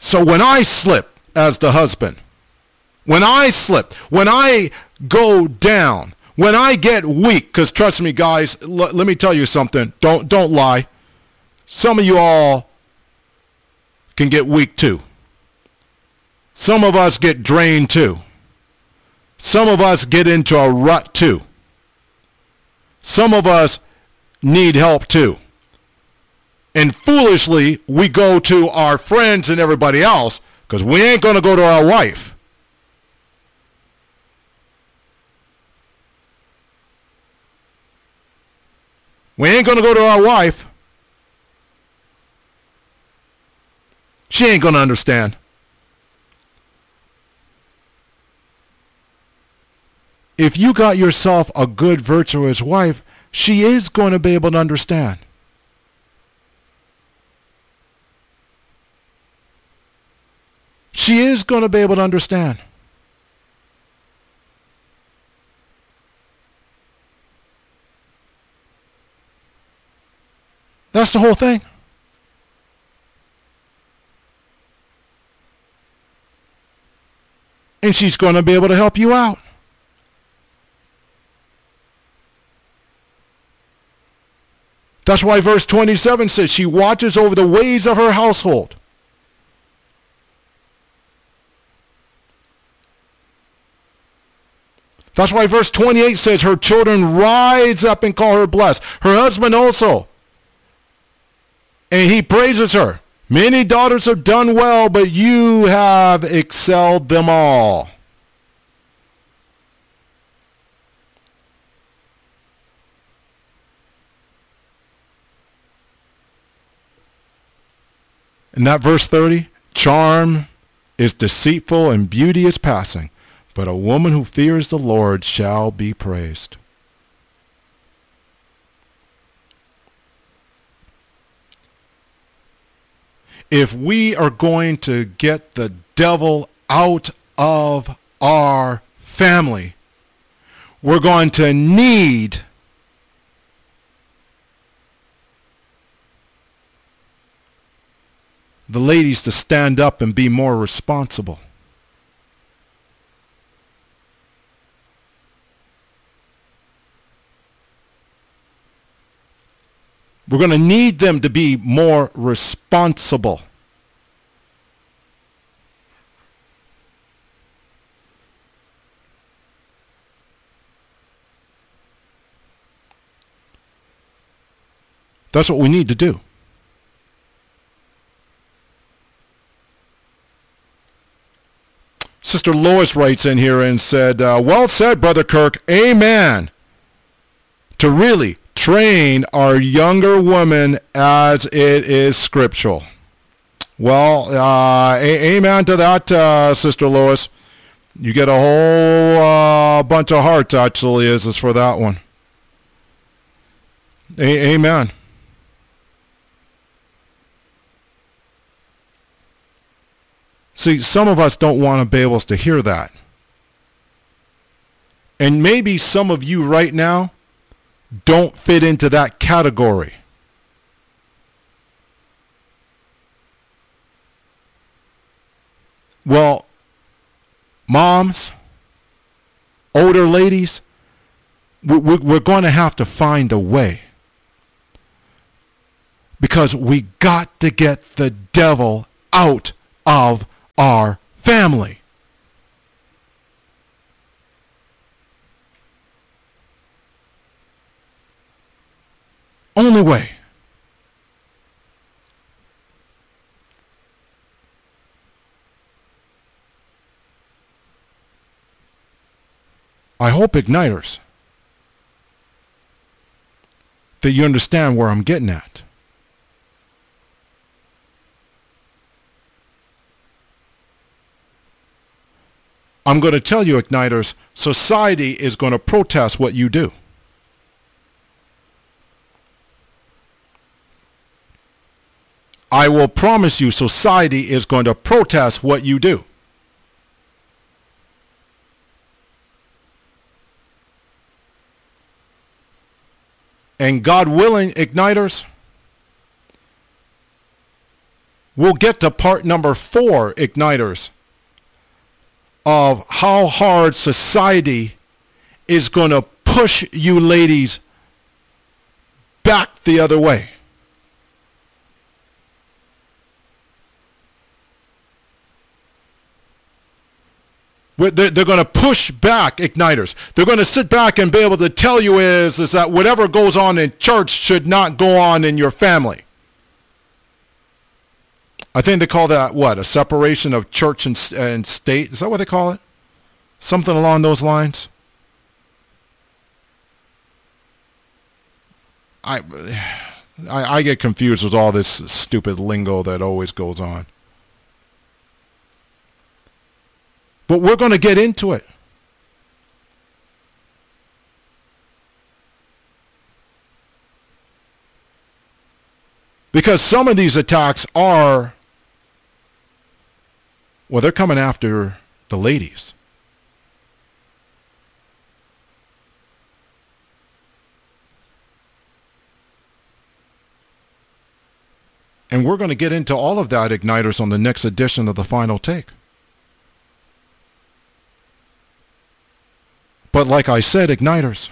So when I slip as the husband, when I slip, when I go down, when I get weak, because trust me, guys, let me tell you something. Don't lie. Some of you all can get weak too. Some of us get drained too. Some of us get into a rut too. Some of us need help too. And foolishly, we go to our friends and everybody else because we ain't going to go to our wife. We ain't going to go to our wife. She ain't going to understand. If you got yourself a good, virtuous wife, she is going to be able to understand. She is going to be able to understand. That's the whole thing. And she's going to be able to help you out. That's why verse 27 says she watches over the ways of her household. That's why verse 28 says her children rise up and call her blessed. Her husband also. And he praises her. Many daughters have done well, but you have excelled them all. In that verse 30, charm is deceitful and beauty is passing, but a woman who fears the Lord shall be praised. If we are going to get the devil out of our family, we're going to need the ladies to stand up and be more responsible. We're going to need them to be more responsible. That's what we need to do. Sister Lois writes in here and said, well said, Brother Kirk. Amen. To really train our younger women as it is scriptural. Well, amen to that, Sister Lois. You get a whole bunch of hearts, actually, is for that one. Amen. See, some of us don't want to be able to hear that. And maybe some of you right now don't fit into that category. Well, moms, older ladies, we're going to have to find a way. Because we got to get the devil out of our family. Only way. I hope, Igniters, that you understand where I'm getting at. I'm going to tell you, Igniters, society is going to protest what you do. I will promise you, society is going to protest what you do. And God willing, Igniters, we'll get to part number 4, Igniters, of how hard society is going to push you ladies back the other way. They're going to push back, Igniters. They're going to sit back and be able to tell you is that whatever goes on in church should not go on in your family. I think they call that, what, a separation of church and state? Is that what they call it? Something along those lines? I get confused with all this stupid lingo that always goes on. But we're going to get into it. Because some of these attacks are, well, they're coming after the ladies. And we're going to get into all of that, Igniters, on the next edition of The Final Take. But like I said, Igniters,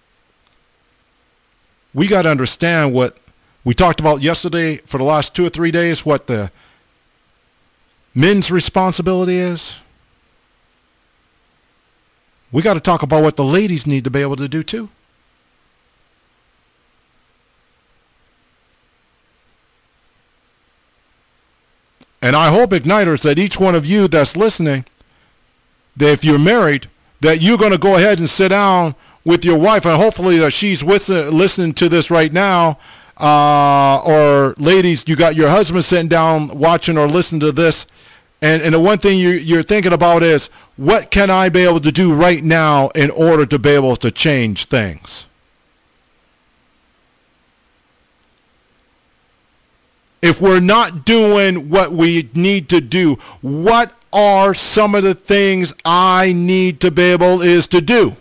we got to understand what we talked about yesterday for the last 2 or 3 days, what the men's responsibility is. We got to talk about what the ladies need to be able to do too. And I hope, Igniters, that each one of you that's listening, that if you're married, that you're going to go ahead and sit down with your wife, and hopefully that she's listening to this right now, or ladies, you got your husband sitting down watching or listening to this, and the one thing you're thinking about is, what can I be able to do right now in order to be able to change things? If we're not doing what we need to do, what are some of the things I need to be able is to do?